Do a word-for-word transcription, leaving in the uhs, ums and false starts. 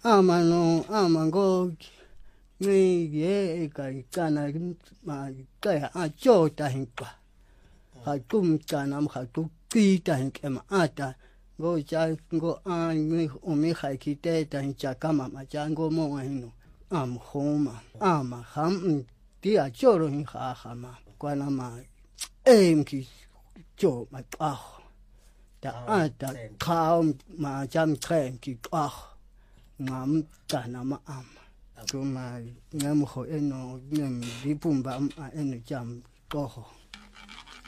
ama no ama go ni ye kai kana ma kai a chota hinka ha tum kana ma tu kita hinka ma ata go cha go a ni o mi khai ki te ta cha kama ma cha go mo hino am homa ama ham ti a choro hin ha ha ma kwana ma em ki cho ma ah ta ata ka ma jam kren ki ah ngam kana ma am kuma ngam ho eno ngam dipumba eno jam toho